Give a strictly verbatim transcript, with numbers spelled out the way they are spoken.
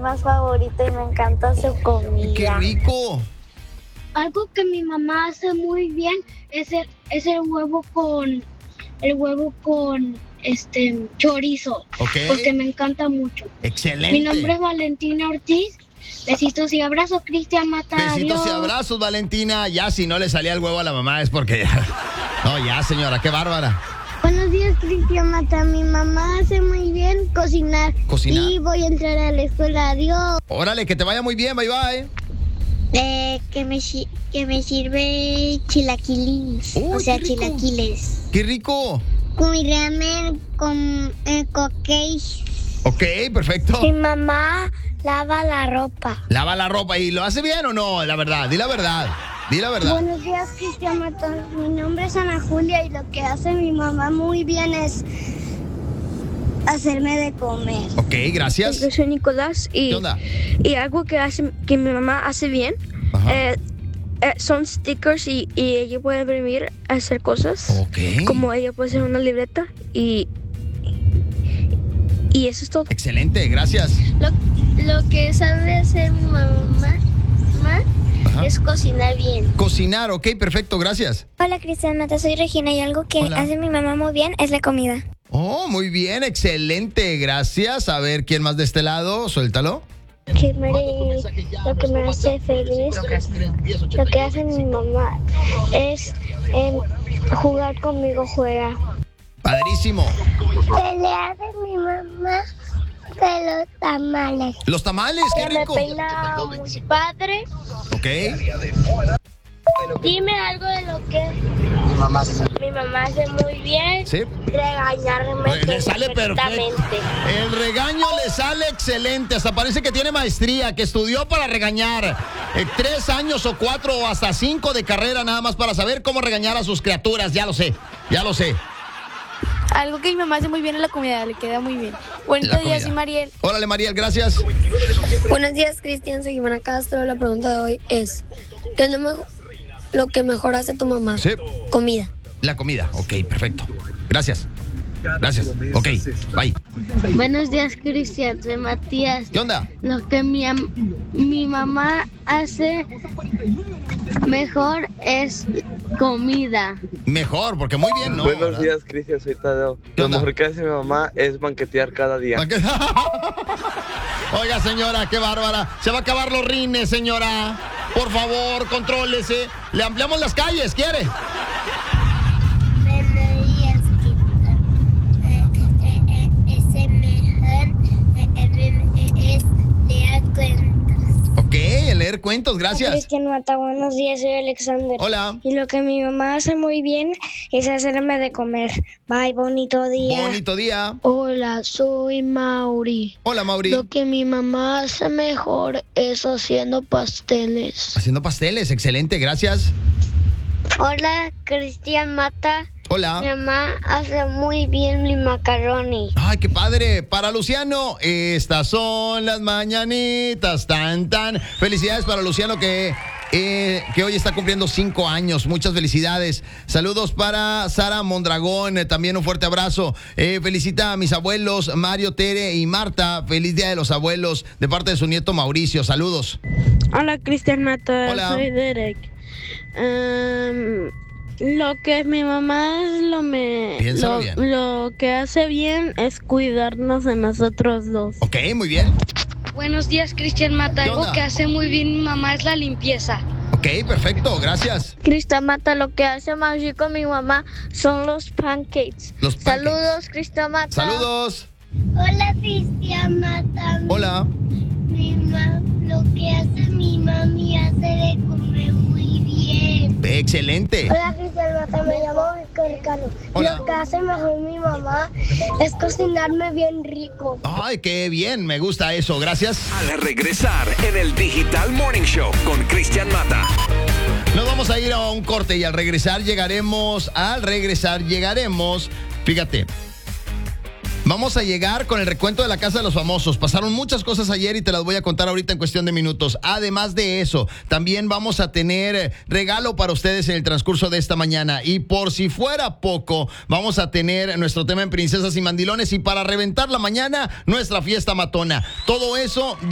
más favorito y me encanta su comida. ¡Qué rico! Algo que mi mamá hace muy bien es el, es el huevo con el huevo con este chorizo, Ok. porque me encanta mucho. Excelente. Mi nombre es Valentina Ortiz. Besitos y abrazos, Cristian Mata. Besitos Adiós. y abrazos, Valentina. Ya si no le salía el huevo a la mamá es porque ya... No, ya, señora, qué bárbara. Buenos días, Cristian Mata. Mi mamá hace muy bien cocinar. ¿Cocinar? Y voy a entrar a la escuela. Adiós. Órale, que te vaya muy bien, bye bye. Eh, que, me, si- que me sirve chilaquilines. Uy, o sea, qué rico. chilaquiles. ¡Qué rico! Con mi ramen, con eh, cupcakes. Ok, perfecto. Mi mamá lava la ropa. Lava la ropa y ¿lo hace bien o no? La verdad, di la verdad. Di la verdad. Buenos días, Cristian Mata. Mi nombre es Ana Julia y lo que hace mi mamá muy bien es hacerme de comer. Ok, gracias. Yo soy Nicolás y, ¿Qué onda? y algo que hace que mi mamá hace bien Ajá. eh, eh, son stickers y, y ella puede imprimir, hacer cosas. Ok. Como ella puede hacer una libreta y y eso es todo. Excelente, gracias. Lo, lo que sabe hacer mi mamá, mamá Ajá. es cocinar bien. Cocinar, ok, perfecto, gracias. Hola, Cristian Mata, soy Regina y algo que Hola. hace mi mamá muy bien es la comida. Oh, muy bien, excelente, gracias. A ver, ¿quién más de este lado? Suéltalo. Que me, lo que me hace feliz, lo que hace mi mamá es em, jugar conmigo, juega. Padrísimo. Que le hace mi mamá de los tamales. Los tamales, qué Que me rico. peina muy padre. Ok. Dime algo de lo que mi mamá hace muy bien. Sí. Regañarme Le sale perfecto. perfectamente. El regaño le sale excelente. Hasta parece que tiene maestría, que estudió para regañar. Eh, tres años o cuatro o hasta cinco de carrera nada más para saber cómo regañar a sus criaturas. Ya lo sé, ya lo sé. Algo que mi mamá hace muy bien es la comida, le queda muy bien. La Bonito día, comida. soy Mariel. Órale, Mariel, gracias. Buenos días, Cristian. Soy Ivana Castro. La pregunta de hoy es: ¿qué es lo, mejor, lo que mejor hace tu mamá? Sí. Comida. La comida, ok, perfecto. Gracias. Gracias. Ok, bye. Buenos días, Cristian. Soy Matías. ¿Qué onda? Lo que mi, am- mi mamá hace mejor es comida. Mejor, porque muy bien, ¿no? Buenos ¿verdad? días, Cristian, soy Tadeo. ¿Qué Lo onda? mejor que hace mi mamá es banquetear cada día. ¿Para qué? Oiga, señora, qué bárbara. Se va a acabar los rines, señora. Por favor, contrólese. Le ampliamos las calles, ¿quiere? Ese mejor es leer cuentos. Ok, en leer cuentos, gracias. Cristian Mata, buenos días, soy Alexander. Hola. Y lo que mi mamá hace muy bien es hacerme de comer. Bye, bonito día. Bonito día. Hola, soy Mauri. Hola, Mauri. Lo que mi mamá hace mejor es haciendo pasteles. Haciendo pasteles, excelente, gracias. Hola, Cristian Mata. Mi Hola. mamá hace muy bien mi macaroni. Ay, qué padre. Para Luciano, estas son las mañanitas, tan, tan. Felicidades para Luciano que, eh, que hoy está cumpliendo cinco años. Muchas felicidades. Saludos para Sara Mondragón, eh, también un fuerte abrazo. Eh, felicita a mis abuelos, Mario, Tere y Marta. Feliz Día de los Abuelos de parte de su nieto Mauricio. Saludos. Hola, Cristian Mata. Hola. Soy Derek. Um, lo que mi mamá es lo me Piénsalo lo, bien. lo que hace bien es cuidarnos de nosotros dos. Ok, muy bien. Buenos días, Cristian Mata. ¿Qué Algo onda? que hace muy bien mi mamá es la limpieza. Ok, perfecto, gracias. Cristian Mata, lo que hace más rico mi mamá son los pancakes. Los pancakes. Saludos, Cristian Mata. Saludos. Hola, Cristian Mata. Hola. Mi ma- lo que hace mi mami hace de comer muy bien. Excelente. Hola, Cristian Mata, me llamo Víctor Ricardo. Hola. Lo que hace mejor mi mamá es cocinarme bien rico. Ay, qué bien, me gusta eso, gracias. Al regresar en el Digital Morning Show con Cristian Mata. Nos vamos a ir a un corte y al regresar llegaremos, al regresar llegaremos, fíjate, vamos a llegar con el recuento de la Casa de los Famosos. Pasaron muchas cosas ayer y te las voy a contar ahorita en cuestión de minutos. Además de eso, también vamos a tener eh, regalo para ustedes en el transcurso de esta mañana. Y por si fuera poco, vamos a tener nuestro tema en Princesas y Mandilones y para reventar la mañana, nuestra fiesta matona. Todo eso